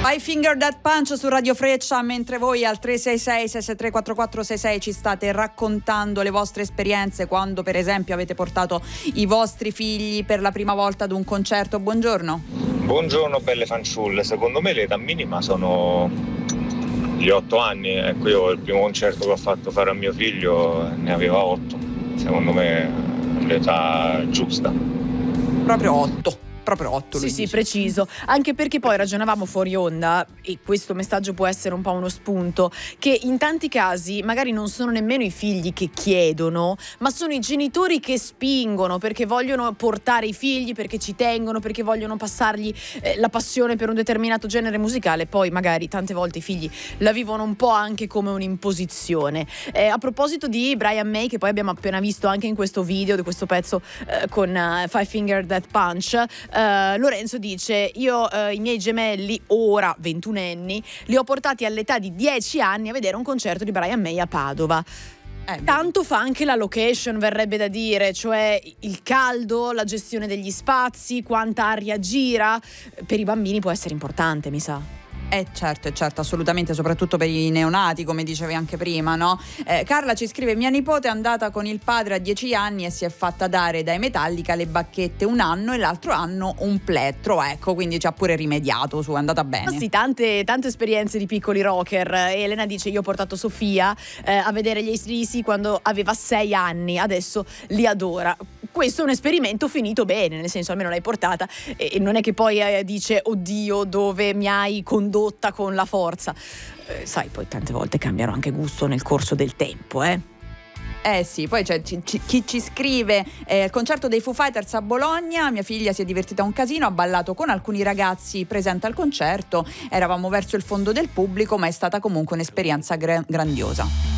Five Finger Death Punch su Radio Freccia, mentre voi al 366-663-4466 ci state raccontando le vostre esperienze quando per esempio avete portato i vostri figli per la prima volta ad un concerto. Buongiorno. Buongiorno belle fanciulle, secondo me l'età minima sono gli 8 anni. Ecco, io il primo concerto che ho fatto fare a mio figlio ne aveva 8, secondo me è l'età giusta. Proprio 8. Sì, sì, preciso. Anche perché poi ragionavamo fuori onda, e questo messaggio può essere un po' uno spunto, che in tanti casi magari non sono nemmeno i figli che chiedono, ma sono i genitori che spingono perché vogliono portare i figli, perché ci tengono, perché vogliono passargli la passione per un determinato genere musicale. Poi magari tante volte i figli la vivono un po' anche come un'imposizione. A proposito di Brian May, che poi abbiamo appena visto anche in questo video di questo pezzo con Five Finger Death Punch, Lorenzo dice: io i miei gemelli, ora 21enni, li ho portati all'età di 10 anni a vedere un concerto di Brian May a Padova. Tanto fa anche la location, verrebbe da dire, cioè il caldo, la gestione degli spazi, quanta aria gira. Per i bambini può essere importante, mi sa. Certo, assolutamente, soprattutto per i neonati, come dicevi anche prima, no? Carla ci scrive: mia nipote è andata con il padre a 10 anni e si è fatta dare dai Metallica le bacchette un anno e l'altro anno un plettro, ecco, quindi ci ha pure rimediato, è andata bene. Ma sì, tante esperienze di piccoli rocker. Elena dice: io ho portato Sofia a vedere gli AC/DC quando aveva 6 anni, adesso li adora. Questo è un esperimento finito bene, nel senso, almeno l'hai portata e non è che poi dice: oddio, dove mi hai condotta con la forza. Sai, poi tante volte cambiano anche gusto nel corso del tempo, Sì, poi c'è chi ci scrive: il concerto dei Foo Fighters a Bologna, mia figlia si è divertita un casino, ha ballato con alcuni ragazzi presenti al concerto, eravamo verso il fondo del pubblico, ma è stata comunque un'esperienza grandiosa.